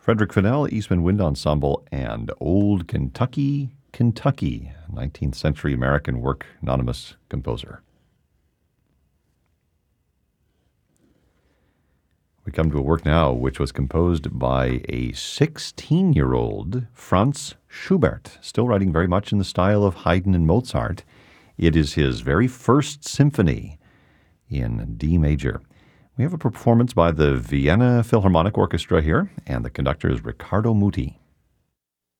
Frederick Fennell, Eastman Wind Ensemble, and Old Kentucky, Kentucky, 19th century American work, anonymous composer. We come to a work now which was composed by a 16-year-old Franz Schubert, still writing very much in the style of Haydn and Mozart. It is his very first symphony in D major. We have a performance by the Vienna Philharmonic Orchestra here, and the conductor is Riccardo Muti.